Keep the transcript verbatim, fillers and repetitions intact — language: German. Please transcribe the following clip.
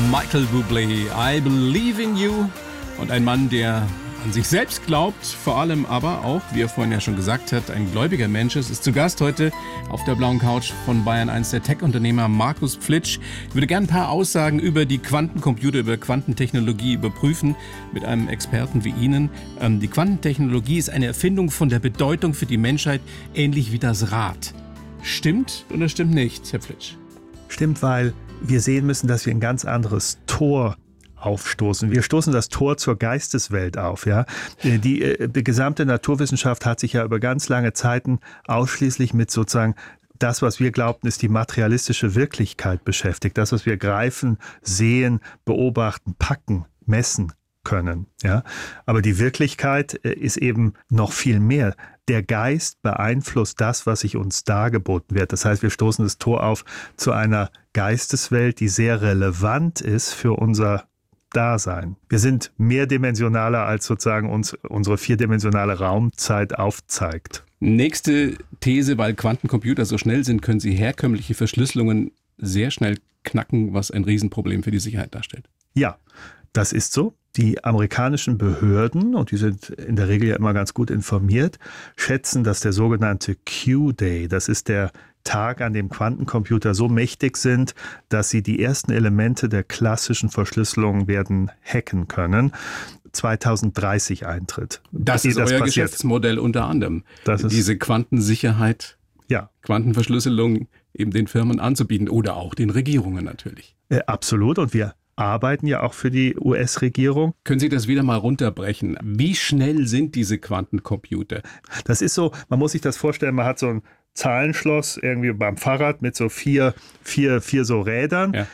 Michael Bublé, I Believe in You. Und ein Mann, der an sich selbst glaubt, vor allem aber auch, wie er vorhin ja schon gesagt hat, ein gläubiger Mensch ist, ist zu Gast heute auf der blauen Couch von Bayern eins, der Tech-Unternehmer Markus Pflitsch. Ich würde gerne ein paar Aussagen über die Quantencomputer, über Quantentechnologie überprüfen mit einem Experten wie Ihnen. Ähm, die Quantentechnologie ist eine Erfindung von der Bedeutung für die Menschheit, ähnlich wie das Rad. Stimmt oder stimmt nicht, Herr Pflitsch? Stimmt, weil wir sehen müssen, dass wir ein ganz anderes Tor aufstoßen. Wir stoßen das Tor zur Geisteswelt auf. Ja? Die, äh, die gesamte Naturwissenschaft hat sich ja über ganz lange Zeiten ausschließlich mit sozusagen das, was wir glaubten, ist die materialistische Wirklichkeit beschäftigt. Das, was wir greifen, sehen, beobachten, packen, messen können. Ja? Aber die Wirklichkeit äh, ist eben noch viel mehr. Der Geist beeinflusst das, was sich uns dargeboten wird. Das heißt, wir stoßen das Tor auf zu einer Geisteswelt, die sehr relevant ist für unser Dasein. Wir sind mehrdimensionaler, als sozusagen uns unsere vierdimensionale Raumzeit aufzeigt. Nächste These, weil Quantencomputer so schnell sind, können sie herkömmliche Verschlüsselungen sehr schnell knacken, was ein Riesenproblem für die Sicherheit darstellt. Ja, das ist so. Die amerikanischen Behörden, und die sind in der Regel ja immer ganz gut informiert, schätzen, dass der sogenannte Q-Day, das ist der Tag, an dem Quantencomputer so mächtig sind, dass sie die ersten Elemente der klassischen Verschlüsselung werden hacken können, zweitausenddreißig eintritt. Das ist das euer passiert. Geschäftsmodell unter anderem, das ist diese Quantensicherheit, ja. Quantenverschlüsselung eben den Firmen anzubieten oder auch den Regierungen natürlich. Äh, absolut, und wir arbeiten ja auch für die U S-Regierung. Können Sie das wieder mal runterbrechen? Wie schnell sind diese Quantencomputer? Das ist so, man muss sich das vorstellen, man hat so ein Zahlenschloss irgendwie beim Fahrrad mit so vier, vier, vier so Rädern. Ja.